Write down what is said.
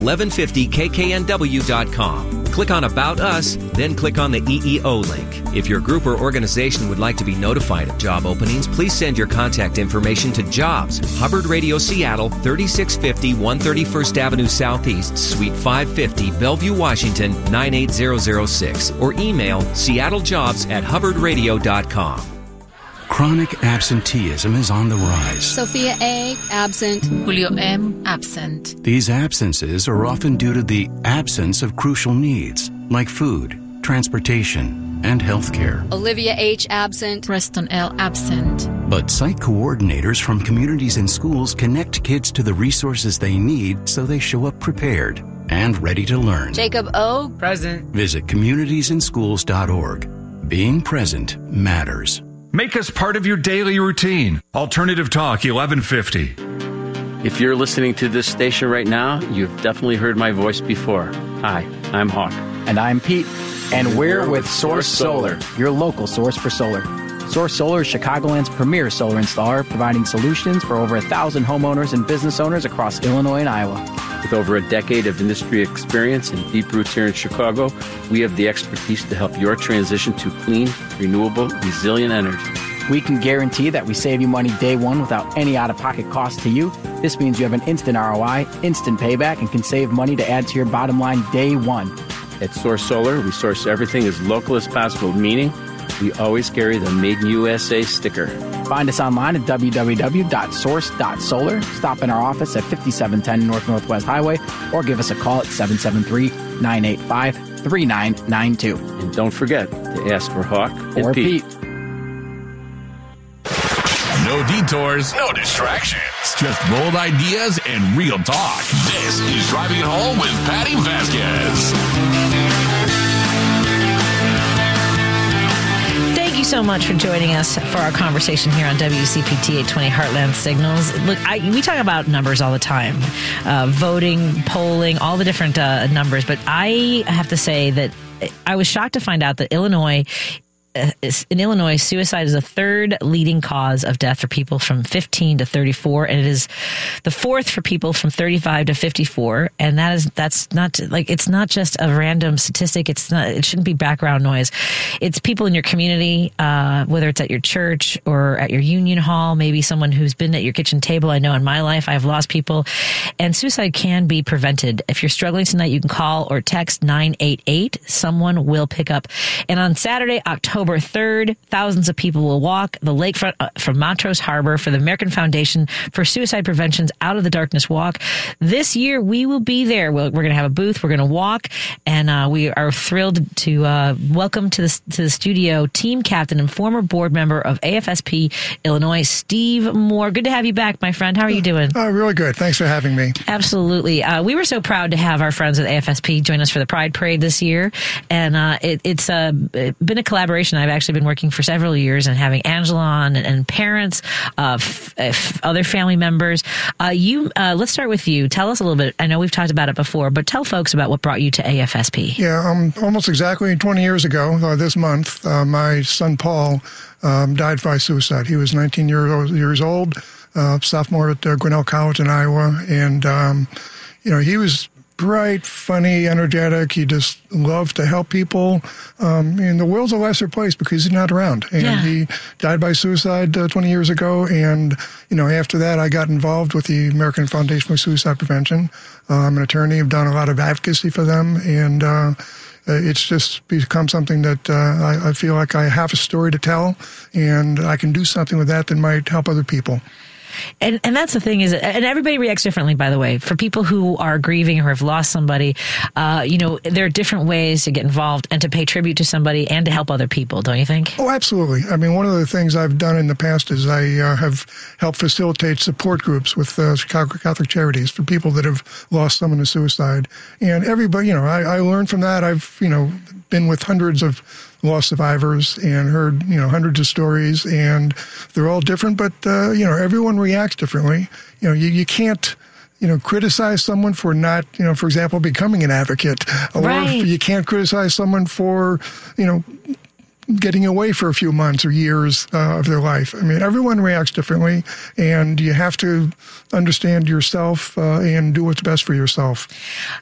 1150kknw.com. Click on About Us, then click on the EEO link. If your group or organization would like to be notified of job openings, please send your contact information to Jobs, Hubbard Radio Seattle, 3650 131st Avenue Southeast, Suite 550, Bellevue, Washington, 98006, or email seattlejobs@hubbardradio.com. Chronic absenteeism is on the rise. Sophia A., absent. Julio M., absent. These absences are often due to the absence of crucial needs like food, transportation, and health care. Olivia H., absent. Preston L., absent. But site coordinators from communities and schools connect kids to the resources they need so they show up prepared and ready to learn. Jacob O., present. Visit communitiesinschools.org. Being present matters. Make us part of your daily routine. Alternative Talk 1150. If you're listening to this station right now, you've definitely heard my voice before. Hi, I'm Hawk. And I'm Pete. And we're with Source Solar, your local source for solar. Source Solar is Chicagoland's premier solar installer, providing solutions for over 1,000 homeowners and business owners across Illinois and Iowa. With over a decade of industry experience and deep roots here in Chicago, we have the expertise to help your transition to clean, renewable, resilient energy. We can guarantee that we save you money day one without any out-of-pocket cost to you. This means you have an instant ROI, instant payback, and can save money to add to your bottom line day one. At Source Solar, we source everything as local as possible, meaning we always carry the Made in USA sticker. Find us online at www.source.solar. Stop in our office at 5710 North Northwest Highway or give us a call at 773-985-3992. And don't forget to ask for Hawk or and Pete. No detours, no distractions. Just bold ideas and real talk. This is Driving It Home with Patty Vasquez. Thank you so much for joining us for our conversation here on WCPT 820 Heartland Signals. Look, we talk about numbers all the time, voting, polling, all the different numbers. But I have to say that I was shocked to find out that in Illinois, suicide is the third leading cause of death for people from 15 to 34, and it is the fourth for people from 35 to 54. And that's not like, it's not just a random statistic. It shouldn't be background noise. It's people in your community, whether it's at your church or at your union hall, maybe someone who's been at your kitchen table. I know in my life, I've lost people, and suicide can be prevented. If you're struggling tonight, you can call or text 988. Someone will pick up. And on Saturday, October 3rd, thousands of people will walk the lakefront from Montrose Harbor for the American Foundation for Suicide Prevention's Out of the Darkness Walk. This year, we will be there. We're going to have a booth. We're going to walk, and we are thrilled to welcome to the studio team captain and former board member of AFSP Illinois, Steve Moore. Good to have you back, my friend. How are you doing? Really good. Thanks for having me. Absolutely. We were so proud to have our friends at AFSP join us for the Pride Parade this year, and it's been a collaboration. I've actually been working for several years and having Angela on and parents, other family members. Let's start with you. Tell us a little bit. I know we've talked about it before, but tell folks about what brought you to AFSP. Yeah, almost exactly 20 years ago this month, my son Paul died by suicide. He was 19 years old, sophomore at Grinnell College in Iowa, and he was bright, funny, energetic. He just loved to help people. And the world's a lesser place because he's not around. And he died by suicide 20 years ago. And, after that, I got involved with the American Foundation for Suicide Prevention. I'm an attorney. I've done a lot of advocacy for them. And it's just become something that I feel like I have a story to tell. And I can do something with that might help other people. And that's the thing is, and everybody reacts differently, by the way. For people who are grieving or have lost somebody, there are different ways to get involved and to pay tribute to somebody and to help other people, don't you think? Oh, absolutely. I mean, one of the things I've done in the past is I have helped facilitate support groups with Chicago Catholic Charities for people that have lost someone to suicide. And everybody, I learned from that. I've, been with hundreds of lost survivors and heard, hundreds of stories, and they're all different, but, everyone reacts differently. You can't, criticize someone for not, for example, becoming an advocate, or you can't criticize someone for, getting away for a few months or years of their life. I mean, everyone reacts differently, and you have to understand yourself and do what's best for yourself.